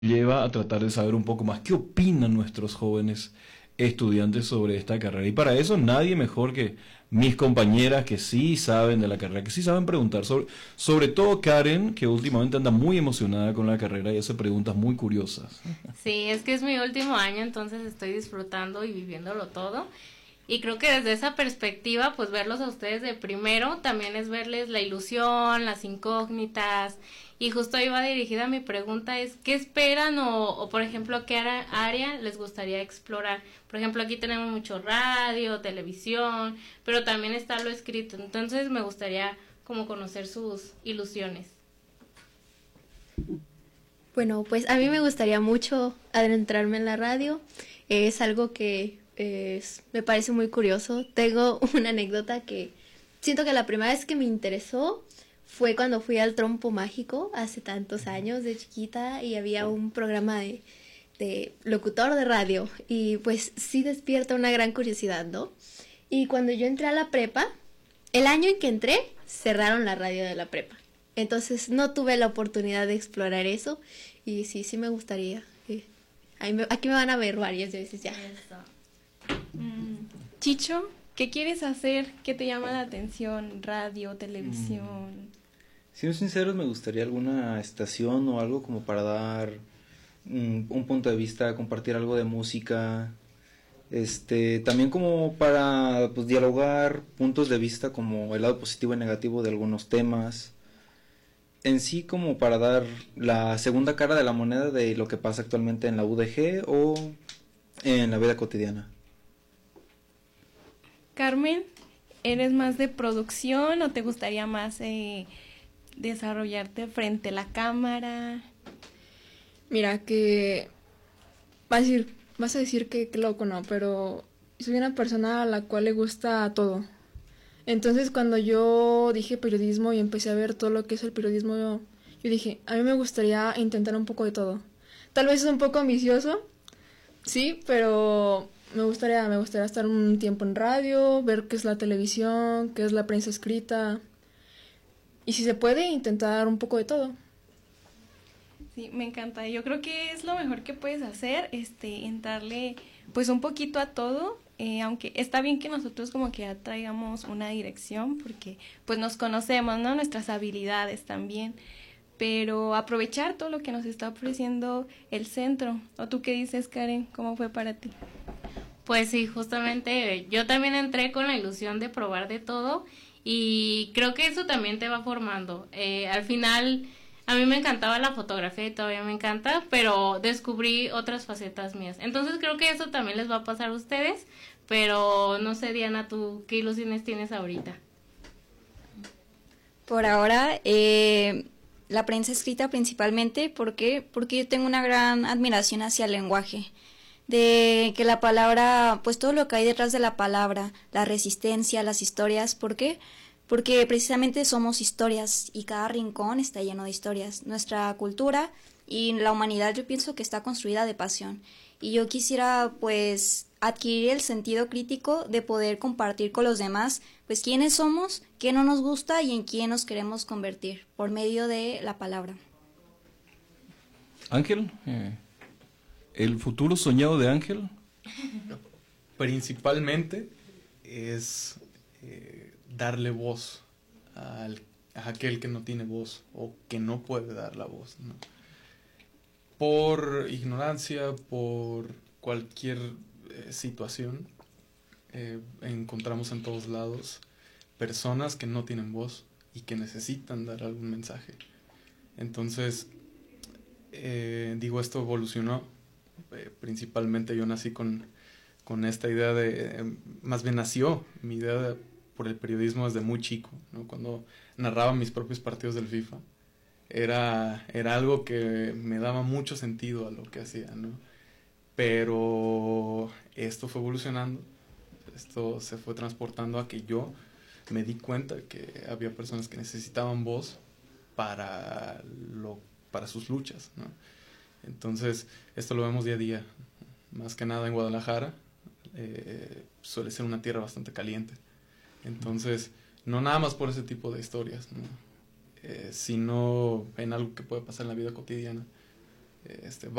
lleva a tratar de saber un poco más qué opinan nuestros jóvenes estudiantes sobre esta carrera. Y para eso nadie mejor que mis compañeras que sí saben de la carrera, que sí saben preguntar, sobre todo Karen, que últimamente anda muy emocionada con la carrera y hace preguntas muy curiosas. Sí, es que es mi último año, entonces estoy disfrutando y viviéndolo todo. Y creo que desde esa perspectiva, pues verlos a ustedes de primero, también es verles la ilusión, las incógnitas. Y justo ahí va dirigida mi pregunta, es ¿qué esperan o por ejemplo, qué área les gustaría explorar? Por ejemplo, aquí tenemos mucho radio, televisión, pero también está lo escrito. Entonces me gustaría como conocer sus ilusiones. Bueno, pues a mí me gustaría mucho adentrarme en la radio. Es algo que me parece muy curioso. Tengo una anécdota que siento que la primera vez que me interesó fue cuando fui al Trompo Mágico hace tantos años de chiquita y había un programa de locutor de radio y pues sí despierta una gran curiosidad, ¿no? Y cuando yo entré a la prepa, el año en que entré, cerraron la radio de la prepa. Entonces no tuve la oportunidad de explorar eso y sí, sí me gustaría. Aquí me van a ver varias veces ya. Chicho, ¿qué quieres hacer? ¿Qué te llama la atención? ¿Radio, televisión? Siendo sinceros, me gustaría alguna estación o algo como para dar un punto de vista, compartir algo de música, también como para pues dialogar puntos de vista como el lado positivo y negativo de algunos temas, en sí como para dar la segunda cara de la moneda de lo que pasa actualmente en la UDG o en la vida cotidiana. Carmen, ¿eres más de producción o te gustaría más desarrollarte frente a la cámara? Mira, que vas a decir que loco, no, pero soy una persona a la cual le gusta todo. Entonces, cuando yo dije periodismo y empecé a ver todo lo que es el periodismo, yo dije, a mí me gustaría intentar un poco de todo. Tal vez es un poco ambicioso, sí, pero me gustaría estar un tiempo en radio, ver qué es la televisión, qué es la prensa escrita. Y si se puede, intentar un poco de todo. Sí, me encanta. Yo creo que es lo mejor que puedes hacer, entrarle pues un poquito a todo, aunque está bien que nosotros como que ya traigamos una dirección, porque pues nos conocemos, ¿no? Nuestras habilidades también, pero aprovechar todo lo que nos está ofreciendo el centro. ¿O tú qué dices, Karen? ¿Cómo fue para ti? Pues sí, justamente yo también entré con la ilusión de probar de todo y creo que eso también te va formando. Al final a mí me encantaba la fotografía y todavía me encanta, pero descubrí otras facetas mías. Entonces creo que eso también les va a pasar a ustedes, pero no sé, Diana, ¿tú qué ilusiones tienes ahorita? Por ahora, la prensa escrita principalmente, ¿por qué? Porque yo tengo una gran admiración hacia el lenguaje, de que la palabra, pues todo lo que hay detrás de la palabra, la resistencia, las historias, ¿por qué? Porque precisamente somos historias y cada rincón está lleno de historias. Nuestra cultura y la humanidad yo pienso que está construida de pasión. Y yo quisiera pues adquirir el sentido crítico de poder compartir con los demás pues quiénes somos, qué no nos gusta y en quién nos queremos convertir por medio de la palabra. Ángel, ¿el futuro soñado de Ángel? Principalmente es darle voz a aquel que no tiene voz o que no puede dar la voz, ¿no? Por ignorancia, por cualquier situación, encontramos en todos lados personas que no tienen voz y que necesitan dar algún mensaje. Entonces, esto evolucionó. Principalmente yo nací con esta idea más bien nació mi idea por el periodismo desde muy chico, ¿no? Cuando narraba mis propios partidos del FIFA, era algo que me daba mucho sentido a lo que hacía, ¿no? Pero esto fue evolucionando, esto se fue transportando a que yo me di cuenta que había personas que necesitaban voz para sus luchas, ¿no? Entonces, esto lo vemos día a día, más que nada en Guadalajara, suele ser una tierra bastante caliente. Entonces, no nada más por ese tipo de historias, ¿no? Sino en algo que puede pasar en la vida cotidiana. este,